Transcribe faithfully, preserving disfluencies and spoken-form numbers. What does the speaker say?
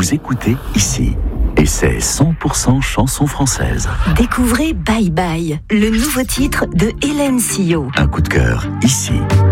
vous écoutez ici. Et c'est cent pour cent chanson française. Découvrez Bye Bye, le nouveau titre de Hélène Sillot. Un coup de cœur ici.